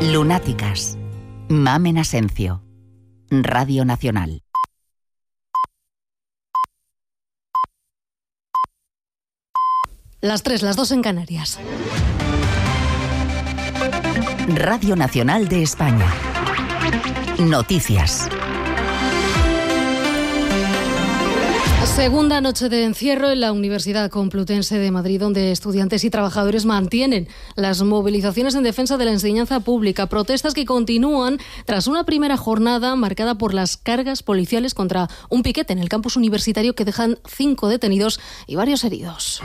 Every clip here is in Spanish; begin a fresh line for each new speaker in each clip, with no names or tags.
Lunáticas. Mamen Asencio. Radio Nacional.
Las 3, las 2 en Canarias.
Radio Nacional de España. Noticias.
Segunda noche de encierro en la Universidad Complutense de Madrid, donde estudiantes y trabajadores mantienen las movilizaciones en defensa de la enseñanza pública. Protestas que continúan tras una primera jornada marcada por las cargas policiales contra un piquete en el campus universitario que dejan 5 detenidos y varios heridos.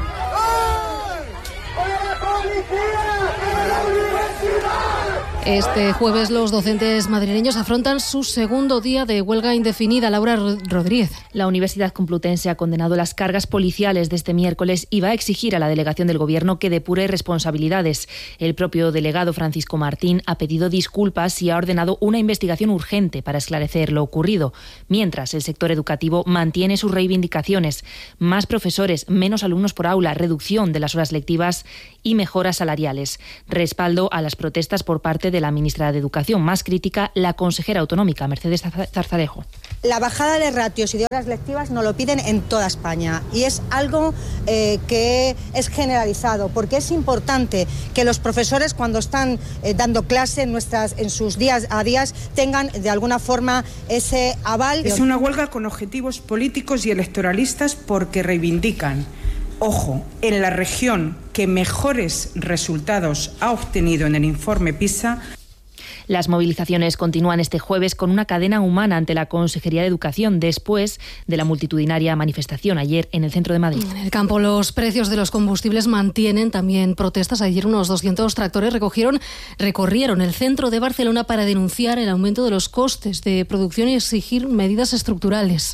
Este jueves los docentes madrileños afrontan su segundo día de huelga indefinida. Laura Rodríguez.
La Universidad Complutense ha condenado las cargas policiales de este miércoles y va a exigir a la delegación del Gobierno que depure responsabilidades. El propio delegado Francisco Martín ha pedido disculpas y ha ordenado una investigación urgente para esclarecer lo ocurrido. Mientras, el sector educativo mantiene sus reivindicaciones: más profesores, menos alumnos por aula, reducción de las horas lectivas y mejoras salariales. Respaldo a las protestas por parte de la ministra de Educación. Más crítica, la consejera autonómica, Mercedes Zarzarejo.
La bajada de ratios y de horas lectivas nos lo piden en toda España y es algo que es generalizado, porque es importante que los profesores, cuando están dando clase en sus días a días, tengan de alguna forma ese aval.
Es una huelga con objetivos políticos y electoralistas porque reivindican, ojo, en la región que mejores resultados ha obtenido en el informe PISA.
Las movilizaciones continúan este jueves con una cadena humana ante la Consejería de Educación después de la multitudinaria manifestación ayer en el centro de Madrid.
En el campo, los precios de los combustibles mantienen también protestas. Ayer unos 200 tractores recorrieron el centro de Barcelona para denunciar el aumento de los costes de producción y exigir medidas estructurales.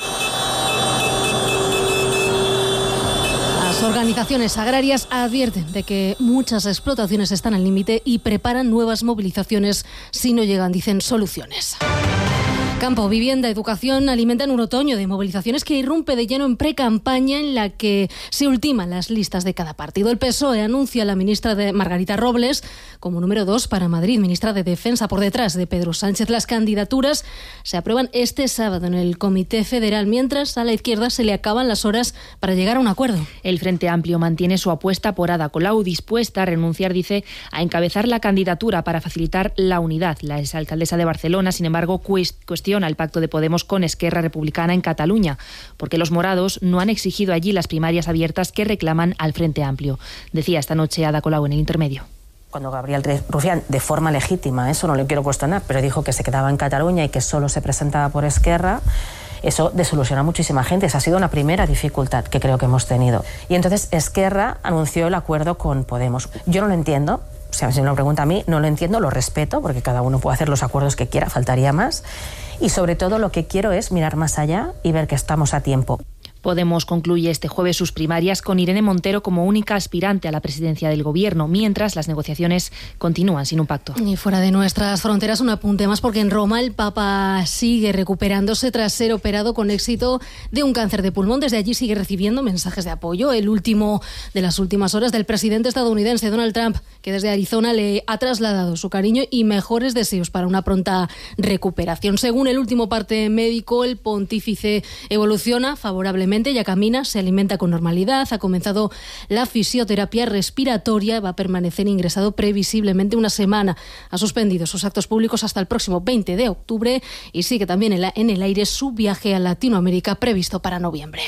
Las organizaciones agrarias advierten de que muchas explotaciones están al límite y preparan nuevas movilizaciones si no llegan, dicen, soluciones. Campo, vivienda, educación alimentan un otoño de movilizaciones que irrumpe de lleno en precampaña en la que se ultiman las listas de cada partido. El PSOE anuncia a la ministra Margarita Robles como número 2 para Madrid, ministra de Defensa, por detrás de Pedro Sánchez. Las candidaturas se aprueban este sábado en el Comité Federal, mientras a la izquierda se le acaban las horas para llegar a un acuerdo.
El Frente Amplio mantiene su apuesta por Ada Colau, dispuesta a renunciar, dice, a encabezar la candidatura para facilitar la unidad. La exalcaldesa de Barcelona, sin embargo, cuestiona el pacto de Podemos con Esquerra Republicana en Cataluña, porque los morados no han exigido allí las primarias abiertas que reclaman al Frente Amplio. Decía esta noche Ada Colau en el intermedio.
Cuando Gabriel Rufián, de forma legítima, eso no le quiero cuestionar, pero dijo que se quedaba en Cataluña y que solo se presentaba por Esquerra, eso desilusiona a muchísima gente. Esa ha sido una primera dificultad que creo que hemos tenido. Y entonces Esquerra anunció el acuerdo con Podemos. Yo no lo entiendo. O sea, si me lo pregunta a mí, no lo entiendo, lo respeto, porque cada uno puede hacer los acuerdos que quiera, faltaría más. Y sobre todo lo que quiero es mirar más allá y ver que estamos a tiempo.
Podemos concluye este jueves sus primarias con Irene Montero como única aspirante a la presidencia del Gobierno, mientras las negociaciones continúan sin un pacto.
Y fuera de nuestras fronteras, un apunte más, porque en Roma el Papa sigue recuperándose tras ser operado con éxito de un cáncer de pulmón. Desde allí sigue recibiendo mensajes de apoyo. El último de las últimas horas del presidente estadounidense Donald Trump, que desde Arizona le ha trasladado su cariño y mejores deseos para una pronta recuperación. Según el último parte médico, el pontífice evoluciona favorablemente, ya camina, se alimenta con normalidad, ha comenzado la fisioterapia respiratoria, va a permanecer ingresado previsiblemente una semana. Ha suspendido sus actos públicos hasta el próximo 20 de octubre y sigue también en el aire su viaje a Latinoamérica previsto para noviembre.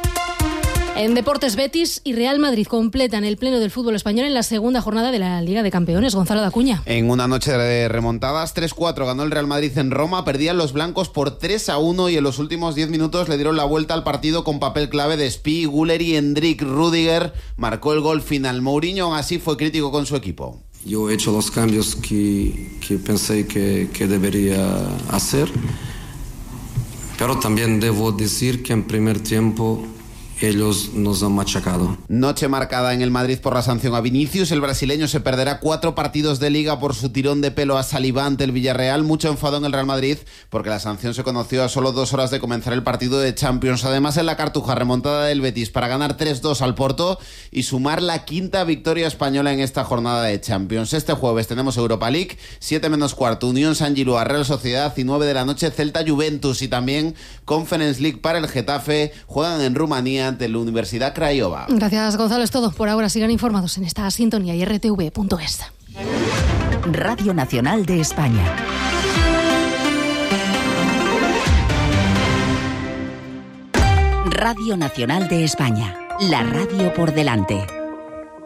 En deportes, Betis y Real Madrid completan el pleno del fútbol español en la segunda jornada de la Liga de Campeones. Gonzalo Dacuña.
En una noche de remontadas, 3-4 ganó el Real Madrid en Roma, perdían los blancos por 3-1 y en los últimos 10 minutos le dieron la vuelta al partido con papel clave de Spi, Güler y Endrick. Rüdiger marcó el gol final. Mourinho aún así fue crítico con su equipo.
Yo he hecho los cambios que pensé que debería hacer, pero también debo decir que en primer tiempo ellos nos han machacado.
Noche marcada en el Madrid por la sanción a Vinicius. El brasileño se perderá 4 partidos de Liga por su tirón de pelo a Saliba ante el Villarreal. Mucho enfado en el Real Madrid porque la sanción se conoció a solo 2 horas de comenzar el partido de Champions. Además, en la Cartuja, remontada del Betis para ganar 3-2 al Porto y sumar la 5ª victoria española en esta jornada de Champions. Este jueves tenemos Europa League, 7 menos cuarto, Unión San Gilois, Real Sociedad, y 9 de la noche Celta Juventus, y también Conference League para el Getafe. Juegan en Rumanía ante la Universidad Craiova.
Gracias, Gonzalo. Es todo por ahora. Sigan informados en esta sintonía y rtv.es.
Radio Nacional de España. Radio Nacional de España. La radio por delante.